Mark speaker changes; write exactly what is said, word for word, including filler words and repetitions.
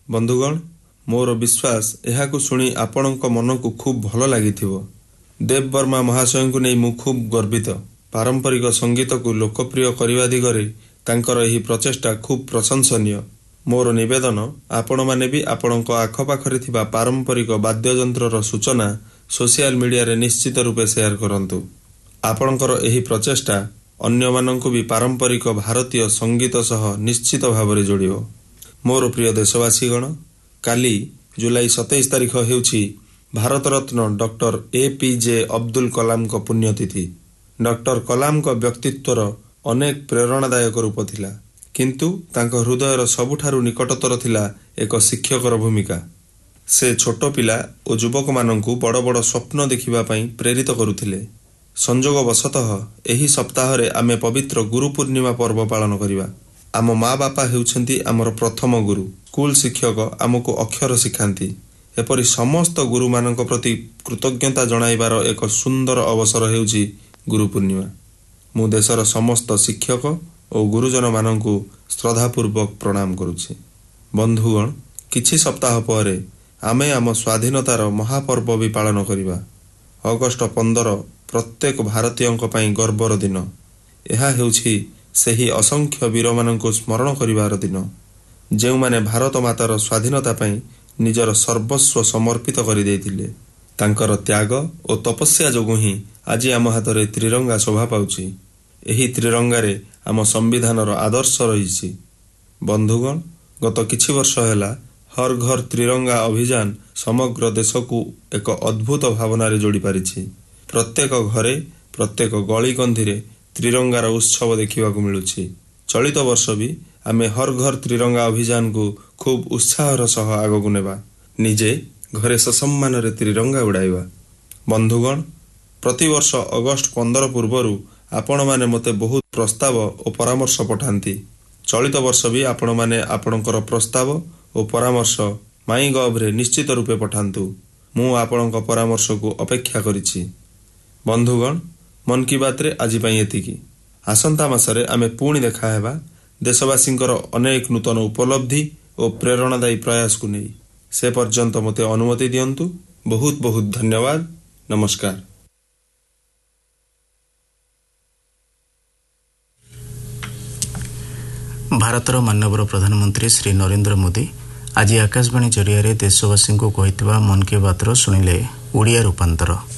Speaker 1: ବନ୍ଧୁଗଣ, ମୋର ବିଶ୍ୱାସ ଏହାକୁ ଶୁଣି ଆପଣଙ୍କ ମନକୁ ଖୁବ୍ ଭଲ ଲାଗିଥିବ। ଦେବ ବର୍ମା ମହାଶୟଙ୍କୁ ନେଇ ମୁଁ ଖୁବ୍ ଗର୍ବିତ। ପାରମ୍ପରିକ ସଙ୍ଗୀତକୁ ଲୋକପ୍ରିୟ କରିବା ଦିଗରେ ତାଙ୍କର ଏହି ପ୍ରଚେଷ୍ଟା ଖୁବ୍ ପ୍ରଶଂସନୀୟ। ମୋର ନିବେଦନ, ଆପଣମାନେ ବି ଆପଣଙ୍କ ଆଖପାଖରେ ଥିବା ପାରମ୍ପରିକ ବାଦ୍ୟଯନ୍ତ୍ରର ସୂଚନା ସୋସିଆଲ ମିଡ଼ିଆରେ ନିଶ୍ଚିତ ରୂପେ ସେୟାର କରନ୍ତୁ। ଆପଣଙ୍କର ଏହି ପ୍ରଚେଷ୍ଟା ଅନ୍ୟମାନଙ୍କୁ ବି ପାରମ୍ପରିକ ଭାରତୀୟ ସଙ୍ଗୀତ ସହ ନିଶ୍ଚିତ ଭାବରେ ଯୋଡ଼ିବ। ମୋର ପ୍ରିୟ ଦେଶବାସୀଗଣ, କାଲି ଜୁଲାଇ ସତେଇଶ ତାରିଖ ହେଉଛି Bharat Ratna doctor A P J Abdul କଲାମଙ୍କ ପୁଣ୍ୟତିଥି। ଡକ୍ଟର କଲାମଙ୍କ ବ୍ୟକ୍ତିତ୍ୱର ଅନେକ ପ୍ରେରଣାଦାୟକ ରୂପ ଥିଲା, କିନ୍ତୁ ତାଙ୍କ ହୃଦୟର ସବୁଠାରୁ ନିକଟତର ଥିଲା ଏକ ଶିକ୍ଷକର ଭୂମିକା। ସେ ଛୋଟ ପିଲା ଓ ଯୁବକମାନଙ୍କୁ ବଡ଼ ବଡ଼ ସ୍ୱପ୍ନ ଦେଖିବା ପାଇଁ ପ୍ରେରିତ କରୁଥିଲେ। ସଂଯୋଗବଶତଃ ଏହି ସପ୍ତାହରେ ଆମେ ପବିତ୍ର ଗୁରୁ ପୂର୍ଣ୍ଣିମା ପର୍ବ ପାଳନ କରିବା। ଆମ ମା ବାପା ହେଉଛନ୍ତି ଆମର ପ୍ରଥମ ଗୁରୁ। ସ୍କୁଲ ଶିକ୍ଷକ ଆମକୁ ଅକ୍ଷର ଶିଖାନ୍ତି। ଏପରି ସମସ୍ତ ଗୁରୁମାନଙ୍କ ପ୍ରତି କୃତଜ୍ଞତା ଜଣାଇବାର ଏକ ସୁନ୍ଦର ଅବସର ହେଉଛି ଗୁରୁ ପୂର୍ଣ୍ଣିମା। ମୁଁ ଦେଶର ସମସ୍ତ ଶିକ୍ଷକ ଓ ଗୁରୁଜନମାନଙ୍କୁ ଶ୍ରଦ୍ଧାପୂର୍ବକ ପ୍ରଣାମ କରୁଛି। ବନ୍ଧୁଗଣ, କିଛି ସପ୍ତାହ ପରେ ଆମେ ଆମ ସ୍ୱାଧୀନତାର ମହାପର୍ବ ବି ପାଳନ କରିବା। ଅଗଷ୍ଟ ପନ୍ଦର ପ୍ରତ୍ୟେକ ଭାରତୀୟଙ୍କ ପାଇଁ ଗର୍ବର ଦିନ। ଏହା ହେଉଛି ସେହି ଅସଂଖ୍ୟ ବୀରମାନଙ୍କୁ ସ୍ମରଣ କରିବାର ଦିନ, ଯେଉଁମାନେ ଭାରତ ମାତାର ସ୍ୱାଧୀନତା ପାଇଁ ନିଜର ସର୍ବସ୍ୱ ସମର୍ପିତ କରିଦେଇଥିଲେ। ତାଙ୍କର ତ୍ୟାଗ ଓ ତପସ୍ୟା ଯୋଗୁଁ ହିଁ ଆଜି ଆମ ହାତରେ ତ୍ରିରଙ୍ଗା ଶୋଭା ପାଉଛି। ଏହି ତ୍ରିରଙ୍ଗାରେ ଆମ ସମ୍ବିଧାନର ଆଦର୍ଶ ରହିଛି। ବନ୍ଧୁଗଣ, ଗତ କିଛି ବର୍ଷ ହେଲା ହର ଘର ତ୍ରିରଙ୍ଗା ଅଭିଯାନ ସମଗ୍ର ଦେଶକୁ ଏକ ଅଦ୍ଭୁତ ଭାବନାରେ ଯୋଡ଼ି ପାରିଛି। ପ୍ରତ୍ୟେକ ଘରେ, ପ୍ରତ୍ୟେକ ଗଳିକନ୍ଦିରେ ତ୍ରିରଙ୍ଗାର ଉତ୍ସବ ଦେଖିବାକୁ ମିଳୁଛି। ଚଳିତ ବର୍ଷ ବି ଆମେ ହର ଘର ତ୍ରିରଙ୍ଗା ଅଭିଯାନକୁ ଖୁବ୍ ଉତ୍ସାହର ସହ ଆଗକୁ ନେବା। ନିଜେ ଘରେ ସସମ୍ମାନରେ ତ୍ରିରଙ୍ଗା ଉଡ଼ାଇବା। ବନ୍ଧୁଗଣ, ପ୍ରତିବର୍ଷ ଅଗଷ୍ଟ ପନ୍ଦର ପୂର୍ବରୁ ଆପଣମାନେ ମୋତେ ବହୁତ ପ୍ରସ୍ତାବ ଓ ପରାମର୍ଶ ପଠାନ୍ତି। ଚଳିତ ବର୍ଷ ବି ଆପଣମାନେ ଆପଣଙ୍କର ପ୍ରସ୍ତାବ ଓ ପରାମର୍ଶ ମାଇଁ ଗଭ୍ରେ ନିଶ୍ଚିତ ରୂପେ ପଠାନ୍ତୁ। ମୁଁ ଆପଣଙ୍କ ପରାମର୍ଶକୁ ଅପେକ୍ଷା କରିଛି। ବନ୍ଧୁଗଣ, ମନ୍ କି ବାତ୍ରେ ଆଜି ପାଇଁ ଏତିକି। ଆସନ୍ତା ମାସରେ ଆମେ ପୁଣି ଦେଖା ହେବା ଦେଶବାସୀଙ୍କର ଅନେକ ନୂତନ ଉପଲବ୍ଧି ଓ ପ୍ରେରଣାଦାୟୀ ପ୍ରୟାସକୁ ନେଇ। ସେ ପର୍ଯ୍ୟନ୍ତ ମୋତେ ଅନୁମତି ଦିଅନ୍ତୁ। ବହୁତ ବହୁତ ଧନ୍ୟବାଦ। ନମସ୍କାର।
Speaker 2: ଭାରତର ମାନ୍ୟବର ପ୍ରଧାନମନ୍ତ୍ରୀ ଶ୍ରୀ ନରେନ୍ଦ୍ର ମୋଦି ଆଜି ଆକାଶବାଣୀ ଜରିଆରେ ଦେଶବାସୀଙ୍କୁ କହିଥିବା ମନ୍ କି ବାତ୍ର ଶୁଣିଲେ ଓଡ଼ିଆ ରୂପାନ୍ତର।